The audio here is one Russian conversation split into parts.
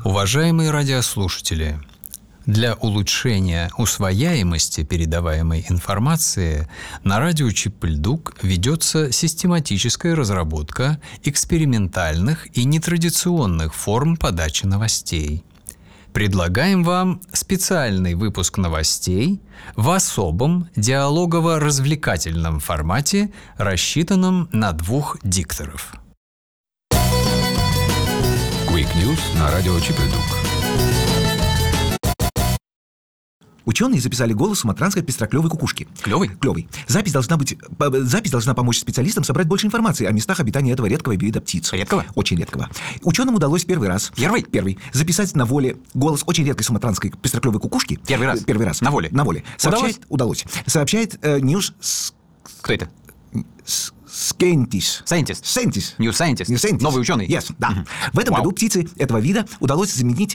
Уважаемые радиослушатели, для улучшения усвояемости передаваемой информации на радио Чип-Льдук ведется систематическая разработка экспериментальных и нетрадиционных форм подачи новостей. Предлагаем вам специальный выпуск новостей в особом диалогово-развлекательном формате, рассчитанном на 2 дикторов. Quick News на радио Чип-Льдук. Ученые записали голос суматранской пестроклевой кукушки. Клевый? Клевый. Запись должна помочь специалистам собрать больше информации о местах обитания этого редкого вида птиц. Редкого? Очень редкого. Ученым удалось первый раз. Первый? Записать на воле голос очень редкой суматранской пестроклевой кукушки. Первый раз? На воле? На воле. Удалось. Сообщает News... Кто это? Scientist. New Scientist. Новый ученый. Yes, да. В этом году птицы этого вида удалось заметить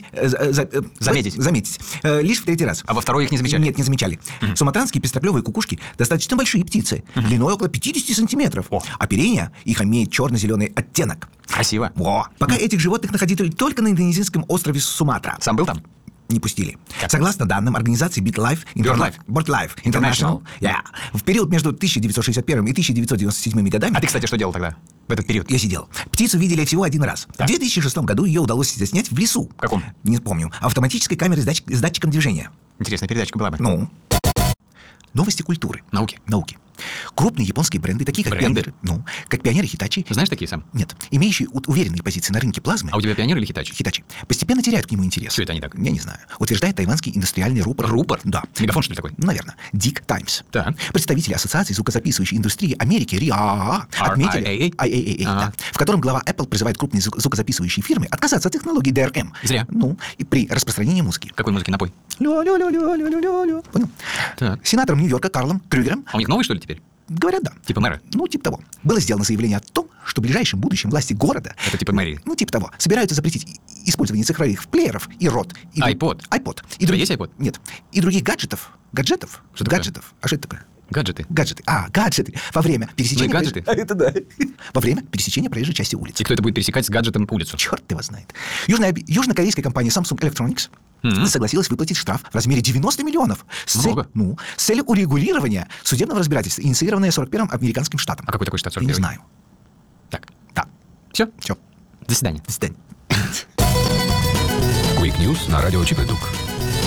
лишь в 3-й раз. А во второй их не замечали? Нет, не замечали. Суматранские пестроклевые кукушки достаточно большие птицы, длиной около 50 сантиметров. Оперение их имеет черно-зеленый оттенок. Красиво. Пока этих животных находили только на индонезийском острове Суматра. Сам был там? Не пустили. Согласно данным организации BirdLife International, в период между 1961 и 1997 годами... А ты, кстати, что делал тогда, в этот период? Я сидел. Птицу видели всего 1 раз. Так. В 2006 году ее удалось заснять в лесу. В каком? Не помню. Автоматической камерой с датчиком движения. Интересная передачка была бы. Ну. Новости культуры. Науки. Крупные японские бренды, такие как Пионеры, как Пионеры Hitachi. Знаешь такие сам? Нет. Имеющие уверенные позиции на рынке плазмы. А у тебя Пионер или Hitachi? Hitachi. Постепенно теряют к нему интерес. Что это они так? Я не знаю. Утверждает тайванский индустриальный рупор. Рупор? Да. Мегафон, что ли, такой? Наверное. Dick Times. Так. Представители Ассоциации звукозаписывающей индустрии Америки RIAA отметили, IAA, в котором глава Apple призывает крупные звукозаписывающие фирмы отказаться от технологий DRM. Зря. И при распространении музыки. Какой музыки напой? Понял? Так. Сенатором Нью-Йорка Карлом Крюгером. А у них новый, что ли, теперь? Говорят, да. Типа мэра? Типа того. Было сделано заявление о том, что в ближайшем будущем власти города... Это типа мэрии? Типа того. Собираются запретить использование цифровых плееров и рот. iPod? И есть iPod? Нет. И других гаджетов. Что такое? Гаджетов. А что это такое? Гаджеты. Гаджеты. Во время пересечения... гаджеты? Это да. Во время пересечения проезжей части улицы. И кто это будет пересекать с гаджетом улицу? Черт его знает. Южнокорейская компания Samsung Electronics согласилась выплатить штраф в размере 90 миллионов с целью урегулирования судебного разбирательства, инициированное 41-м американским штатом. А какой такой штат 41-й? Я не знаю. Так. Да. Все? Все. До свидания. До свидания. Quick News на радио Чип-Льдук.